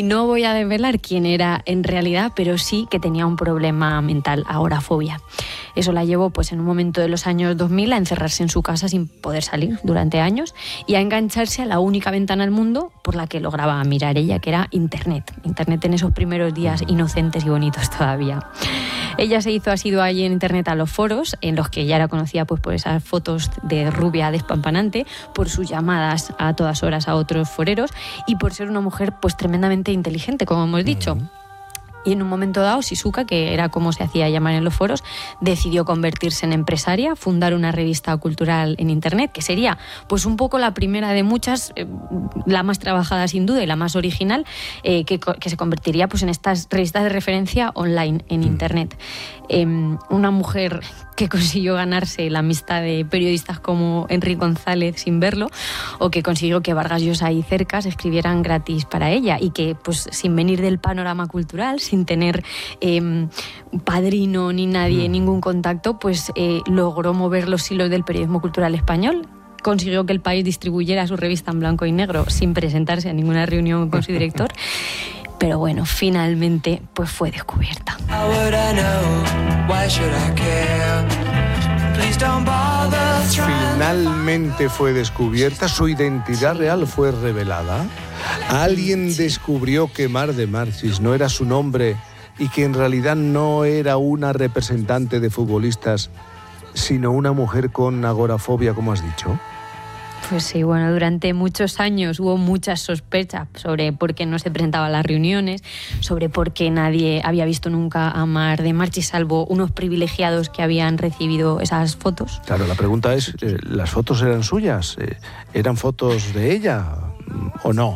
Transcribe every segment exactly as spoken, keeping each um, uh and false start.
Y no voy a desvelar quién era en realidad, pero sí que tenía un problema mental, agorafobia. Eso la llevó pues en un momento de los años dos mil a encerrarse en su casa sin poder salir durante años y a engancharse a la única ventana al mundo por la que lograba mirar ella, que era Internet. Internet en esos primeros días inocentes y bonitos todavía. Ella se hizo asidua allí en Internet a los foros, en los que ya era conocida pues, por esas fotos de rubia despampanante, por sus llamadas a todas horas a otros foreros y por ser una mujer pues tremendamente inteligente, como hemos dicho. Uh-huh. Y en un momento dado, Shizuka, que era como se hacía llamar en los foros, decidió convertirse en empresaria, fundar una revista cultural en Internet, que sería pues un poco la primera de muchas, eh, la más trabajada sin duda y la más original, eh, que, que se convertiría pues en estas revistas de referencia online en Internet. Eh, una mujer que consiguió ganarse la amistad de periodistas como Enrique González sin verlo, o que consiguió que Vargas Llosa y Cercas escribieran gratis para ella, y que pues sin venir del panorama cultural, sin tener eh, padrino ni nadie, mm. ningún contacto, pues eh, logró mover los hilos del periodismo cultural español. Consiguió que El País distribuyera su revista en blanco y negro sin presentarse a ninguna reunión con su director. Pero bueno, finalmente pues fue descubierta. Finalmente fue descubierta, su identidad real fue revelada. Alguien descubrió que Mar de Marchis no era su nombre y que en realidad no era una representante de futbolistas, sino una mujer con agorafobia, como has dicho. Pues sí, bueno, durante muchos años hubo muchas sospechas sobre por qué no se presentaba a las reuniones, sobre por qué nadie había visto nunca a Mar de Marchis, salvo unos privilegiados que habían recibido esas fotos. Claro, la pregunta es, eh, ¿las fotos eran suyas? Eh, ¿Eran fotos de ella o no?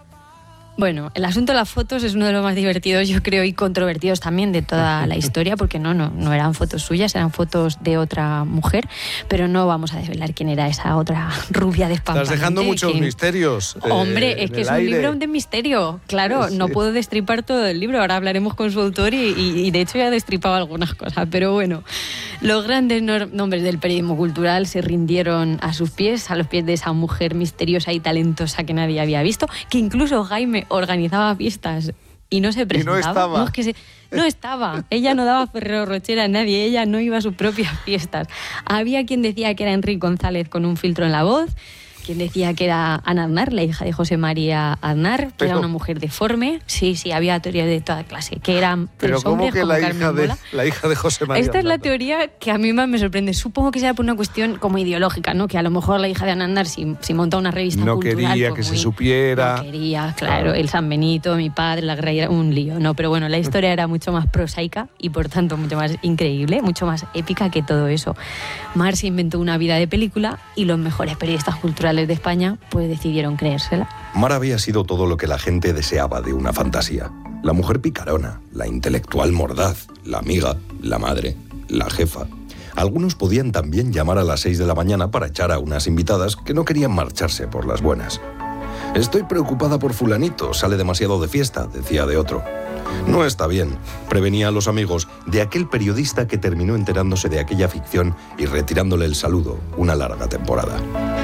Bueno, el asunto de las fotos es uno de los más divertidos, yo creo, y controvertidos también de toda la historia, porque no, no, no eran fotos suyas, eran fotos de otra mujer, pero no vamos a desvelar quién era esa otra rubia despampanante. Estás dejando muchos que... misterios. Eh, Hombre, es que es un aire. libro de misterio, claro, sí. No puedo destripar todo el libro, ahora hablaremos con su autor y, y, y de hecho ya he destripado algunas cosas, pero bueno, los grandes no- nombres del periodismo cultural se rindieron a sus pies, a los pies de esa mujer misteriosa y talentosa que nadie había visto, que incluso Jaime organizaba fiestas y no se presentaba. Y no estaba. No, es que se, no estaba. Ella no daba Ferrero Rocher a nadie, ella no iba a sus propias fiestas. Había quien decía que era Enrique González con un filtro en la voz, quien decía que era Ana Aznar, la hija de José María Aznar, que pero, era una mujer deforme. Sí, sí, había teorías de toda clase, que eran pero tres hombres ¿cómo que como la Carmen hija, de, Mola. la hija de José María Esta Aznar? es la teoría que a mí más me sorprende. Supongo que sea por una cuestión como ideológica, ¿no? Que a lo mejor la hija de Ana Aznar, si, si monta una revista no cultural... quería pues que muy, se supiera. No quería, claro, claro, el San Benito, mi padre, la guerra, un lío. No, pero bueno, la historia era mucho más prosaica y por tanto mucho más increíble, mucho más épica que todo eso. Mar se inventó una vida de película y los mejores periodistas culturales de España pues decidieron creérsela. Mar había sido todo lo que la gente deseaba de una fantasía. La mujer picarona, la intelectual mordaz, la amiga, la madre, la jefa. Algunos podían también llamar a las seis de la mañana para echar a unas invitadas que no querían marcharse por las buenas. Estoy preocupada por fulanito, sale demasiado de fiesta, decía de otro. No está bien, prevenía a los amigos de aquel periodista que terminó enterándose de aquella ficción y retirándole el saludo una larga temporada.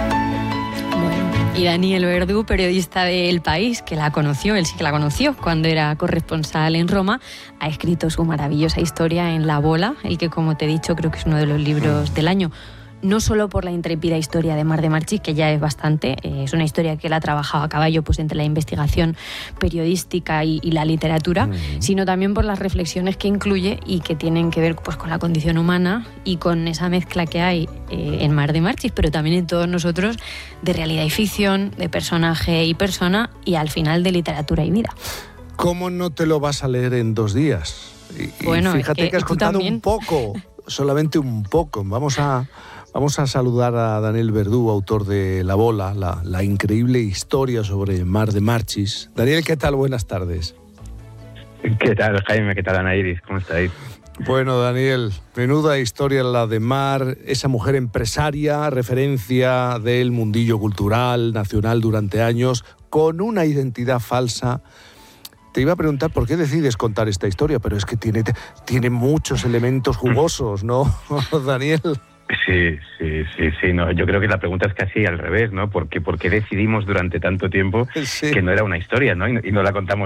Y Daniel Verdú, periodista de El País, que la conoció, él sí que la conoció cuando era corresponsal en Roma, ha escrito su maravillosa historia en La Bola, el que, como te he dicho, creo que es uno de los libros del año. No solo por la intrépida historia de Mar de Marchis, que ya es bastante, eh, es una historia que él ha trabajado a caballo pues, entre la investigación periodística y, y la literatura, uh-huh. sino también por las reflexiones que incluye y que tienen que ver pues, con la condición humana y con esa mezcla que hay eh, en Mar de Marchis, pero también en todos nosotros, de realidad y ficción, de personaje y persona, y al final de literatura y vida. ¿Cómo no te lo vas a leer en dos días? Y, bueno, y fíjate es que, que has contado también. un poco, solamente un poco. Vamos a... Vamos a saludar a Daniel Verdú, autor de La Bola, la, la increíble historia sobre Mar de Marchis. Daniel, ¿qué tal? Buenas tardes. ¿Qué tal, Jaime? ¿Qué tal, Ana Iris? ¿Cómo estáis? Bueno, Daniel, menuda historia la de Mar, esa mujer empresaria, referencia del mundillo cultural nacional durante años, con una identidad falsa. Te iba a preguntar por qué decides contar esta historia, pero es que tiene, tiene muchos elementos jugosos, ¿no, Daniel? Sí, sí, sí, sí. No, yo creo que la pregunta es casi al revés, ¿no? ¿Por qué, por qué decidimos durante tanto tiempo sí. que no era una historia, ¿no? Y, y no la contamos